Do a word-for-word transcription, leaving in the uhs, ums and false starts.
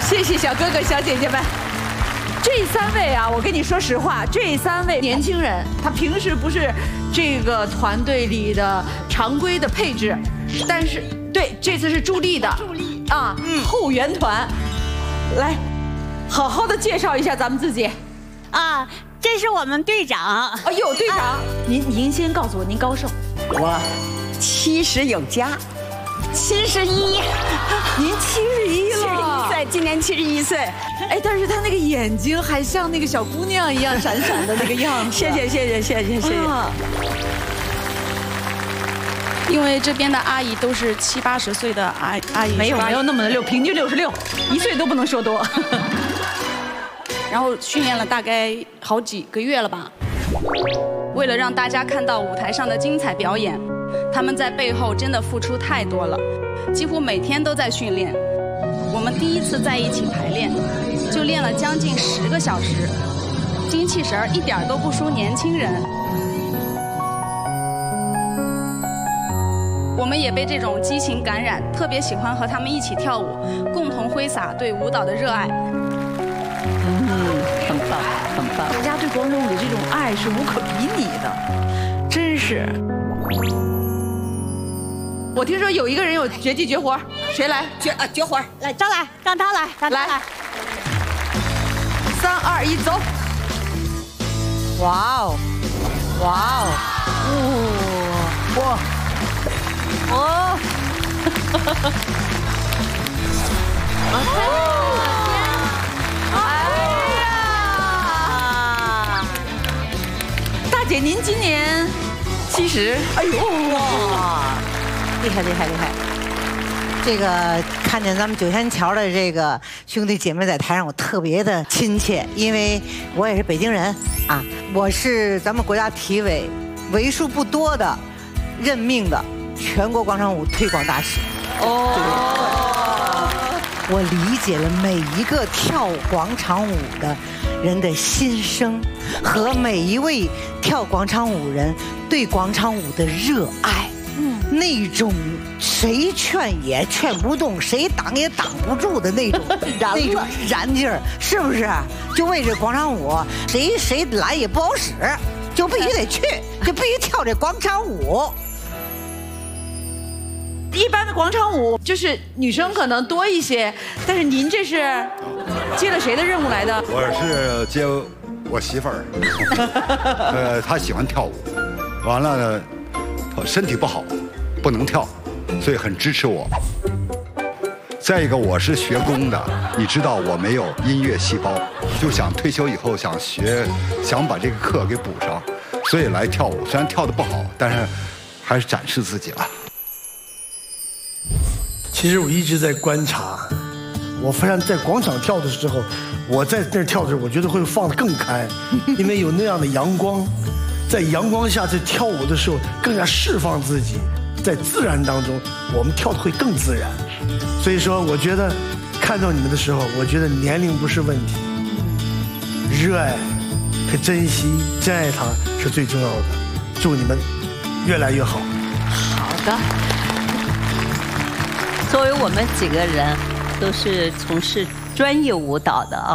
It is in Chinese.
谢谢小哥哥小姐姐们。这三位啊，我跟你说实话，这三位年轻人，他平时不是这个团队里的常规的配置，但是对，这次是助力的，助力啊，嗯，后援团，来，好好的介绍一下咱们自己。 啊，这是我们队长。 哎呦，队长，您您先告诉我您高寿？ 我七十有加。 七十一， 您七十一了， 七十一岁，今年七十一岁。 哎，但是他那个眼睛还像那个小姑娘一样闪闪的那个样子。 谢谢谢谢谢谢谢谢。 因为这边的阿姨都是七八十岁的阿阿姨， 没有没有那么六，平均六十六，一岁都不能说多。 然后训练了大概好几个月了吧，为了让大家看到舞台上的精彩表演。 他们在背后真的付出太多了，几乎每天都在训练。我们第一次在一起排练，就练了将近十个小时，精气神儿一点都不输年轻人。我们也被这种激情感染，特别喜欢和他们一起跳舞，共同挥洒对舞蹈的热爱。 嗯，很棒，很棒。 大家对广场舞的这种爱是无可比拟的，真是。 我听说有一个人有绝技绝活，谁来？ 绝啊绝活， 来张来，让他来，让他来。 三二一，走！ 哇哦，哇哦，哇，哦， 哎呀！大姐，您今年七十？哎呦哇！ 厉害厉害厉害！这个看见咱们九仙桥的这个兄弟姐妹在台上，我特别的亲切，因为我也是北京人啊，我是咱们国家体委为数不多的任命的全国广场舞推广大使。哦，我理解了每一个跳广场舞的人的心声和每一位跳广场舞人对广场舞的热爱。 那种谁劝也劝不动，谁挡也挡不住的那种那种燃劲儿，是不是？就为这广场舞，谁谁来也不好使，就必须得去，就必须跳这广场舞。 一般的广场舞就是女生可能多一些，但是您这是接了谁的任务来的？ 我是接我媳妇儿，呃，她喜欢跳舞，完了呢，身体不好。 不能跳，所以很支持我。再一个，我是学工的，你知道我没有音乐细胞，就想退休以后想学，想把这个课给补上，所以来跳舞。虽然跳得不好，但是还是展示自己了。 其实我一直在观察，我发现在广场跳的时候，我在那儿跳的时候，我觉得会放得更开，因为有那样的阳光，在阳光下在跳舞的时候更加释放自己。 在自然当中，我们跳的会更自然，所以说，我觉得看到你们的时候，我觉得年龄不是问题，热爱和珍惜、珍爱它是最重要的。祝你们越来越好。 好的。 作为我们几个人都是从事专业舞蹈的啊。